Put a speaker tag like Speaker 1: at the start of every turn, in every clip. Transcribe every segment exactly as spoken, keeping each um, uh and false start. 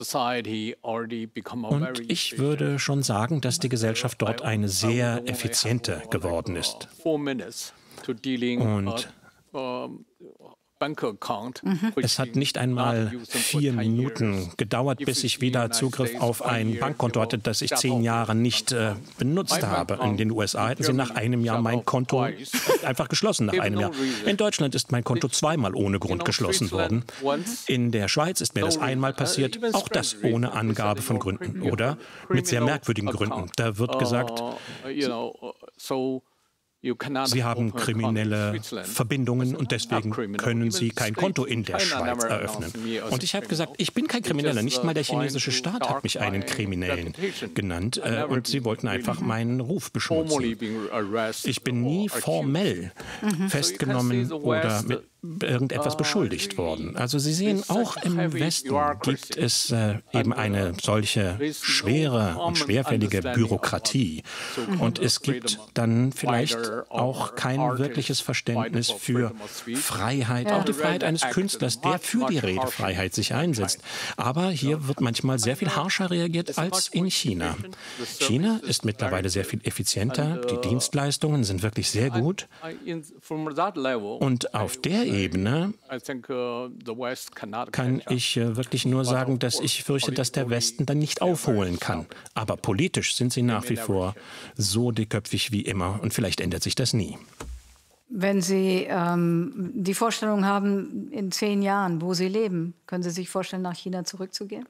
Speaker 1: Und ich würde schon sagen, dass die Gesellschaft dort eine sehr effiziente geworden ist. Und Mhm. es hat nicht einmal vier Minuten gedauert, bis ich wieder Zugriff auf ein Bankkonto hatte, das ich zehn Jahre nicht äh, benutzt habe. In den U S A hätten sie nach einem Jahr mein Konto einfach geschlossen, nach einem Jahr. In Deutschland ist mein Konto zweimal ohne Grund geschlossen worden. In der Schweiz ist mir das einmal passiert, auch das ohne Angabe von Gründen oder mit sehr merkwürdigen Gründen. Da wird gesagt, Sie haben kriminelle Verbindungen und deswegen können Sie kein Konto in der Schweiz eröffnen. Und ich habe gesagt, ich bin kein Krimineller. Nicht mal der chinesische Staat hat mich einen Kriminellen genannt. Äh, und sie wollten einfach meinen Ruf beschmutzen. Ich bin nie formell festgenommen oder mit irgendetwas beschuldigt worden. Also Sie sehen, auch im Westen gibt es äh, eben eine solche schwere und schwerfällige Bürokratie. Und es gibt dann vielleicht auch kein wirkliches Verständnis für Freiheit, auch die Freiheit eines Künstlers, der für die Redefreiheit sich einsetzt. Aber hier wird manchmal sehr viel harscher reagiert als in China. China ist mittlerweile sehr viel effizienter, die Dienstleistungen sind wirklich sehr gut. Und auf der Ebene kann ich wirklich nur sagen, dass ich fürchte, dass der Westen dann nicht aufholen kann. Aber politisch sind sie nach wie vor so dickköpfig wie immer und vielleicht ändert sich das nie.
Speaker 2: Wenn Sie ähm, die Vorstellung haben, in zehn Jahren, wo Sie leben, können Sie sich vorstellen, nach China zurückzugehen?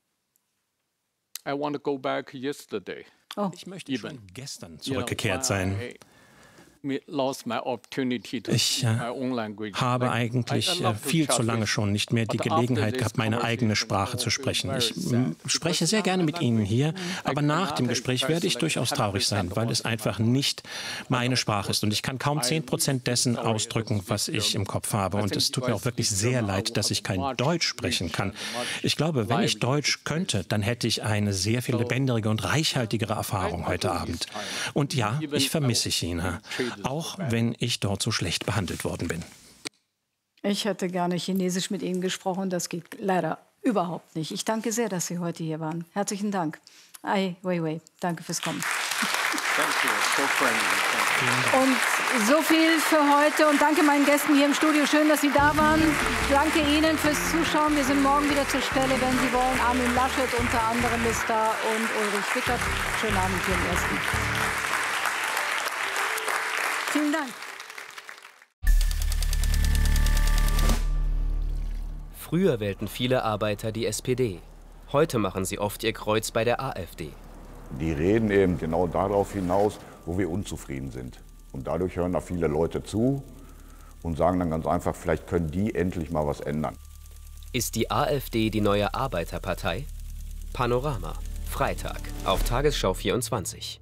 Speaker 1: Oh. Ich möchte schon gestern zurückgekehrt sein. Ich äh, habe eigentlich äh, viel zu lange schon nicht mehr die Gelegenheit gehabt, meine eigene Sprache zu sprechen. Ich m, spreche sehr gerne mit Ihnen hier, aber nach dem Gespräch werde ich durchaus traurig sein, weil es einfach nicht meine Sprache ist. Und ich kann kaum zehn Prozent dessen ausdrücken, was ich im Kopf habe. Und es tut mir auch wirklich sehr leid, dass ich kein Deutsch sprechen kann. Ich glaube, wenn ich Deutsch könnte, dann hätte ich eine sehr viel lebendigere und reichhaltigere Erfahrung heute Abend. Und ja, ich vermisse China. Auch wenn ich dort so schlecht behandelt worden bin.
Speaker 2: Ich hätte gerne Chinesisch mit Ihnen gesprochen, das geht leider überhaupt nicht. Ich danke sehr, dass Sie heute hier waren. Herzlichen Dank. Ai Weiwei, danke fürs Kommen. Und so viel für heute und danke meinen Gästen hier im Studio. Schön, dass Sie da waren. Danke Ihnen fürs Zuschauen. Wir sind morgen wieder zur Stelle, wenn Sie wollen. Armin Laschet unter anderem ist da und Ulrich Wickert. Schönen Abend hier im Ersten. Vielen Dank.
Speaker 3: Früher wählten viele Arbeiter die S P D. Heute machen sie oft ihr Kreuz bei der A f D.
Speaker 4: Die reden eben genau darauf hinaus, wo wir unzufrieden sind. Und dadurch hören da viele Leute zu und sagen dann ganz einfach, vielleicht können die endlich mal was ändern.
Speaker 3: Ist die A f D die neue Arbeiterpartei? Panorama, Freitag auf Tagesschau vierundzwanzig.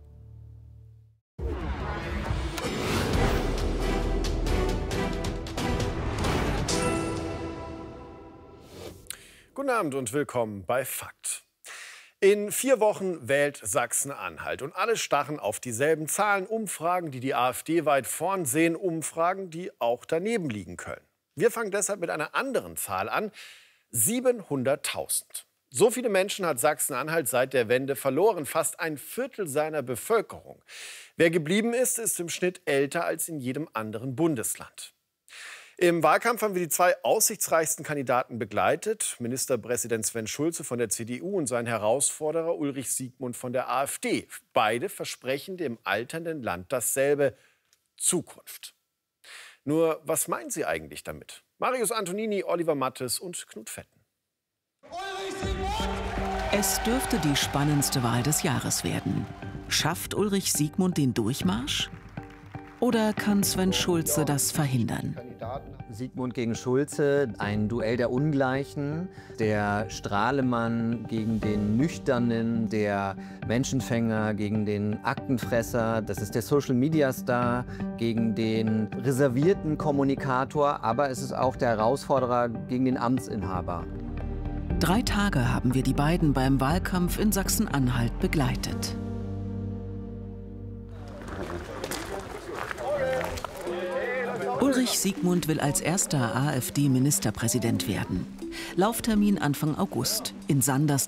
Speaker 5: Guten Abend und willkommen bei Fakt. In vier Wochen wählt Sachsen-Anhalt und alle starren auf dieselben Zahlen. Umfragen, die die AfD weit vorn sehen, Umfragen, die auch daneben liegen können. Wir fangen deshalb mit einer anderen Zahl an, siebenhunderttausend. So viele Menschen hat Sachsen-Anhalt seit der Wende verloren, fast ein Viertel seiner Bevölkerung. Wer geblieben ist, ist im Schnitt älter als in jedem anderen Bundesland. Im Wahlkampf haben wir die zwei aussichtsreichsten Kandidaten begleitet. Ministerpräsident Sven Schulze von der C D U und sein Herausforderer Ulrich Siegmund von der AfD. Beide versprechen dem alternden Land dasselbe: Zukunft. Nur, was meinen sie eigentlich damit? Marius Antonini, Oliver Mattes und Knut Fetten.
Speaker 6: Es dürfte die spannendste Wahl des Jahres werden. Schafft Ulrich Siegmund den Durchmarsch? Oder kann Sven Schulze das verhindern?
Speaker 7: Siegmund gegen Schulze, ein Duell der Ungleichen. Der Strahlemann gegen den Nüchternen, der Menschenfänger gegen den Aktenfresser. Das ist der Social-Media-Star gegen den reservierten Kommunikator. Aber es ist auch der Herausforderer gegen den Amtsinhaber.
Speaker 6: Drei Tage haben wir die beiden beim Wahlkampf in Sachsen-Anhalt begleitet. Ulrich Siegmund will als erster AfD-Ministerpräsident werden. Lauftermin Anfang August in Sanders